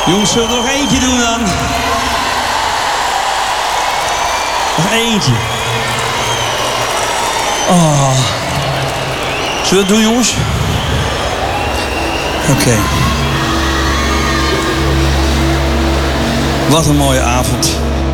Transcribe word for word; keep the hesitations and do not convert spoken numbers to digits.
Jongens, zullen we er nog eentje doen dan? Nog eentje. Oh. Zullen we het doen, jongens? Oké. Okay. Wat een mooie avond.